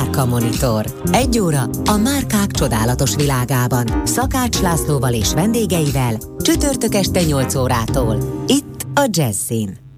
Márka Monitor. 1 óra a márkák csodálatos világában. Szakács Lászlóval és vendégeivel csütörtök este 8 órától. Itt a Jazzin.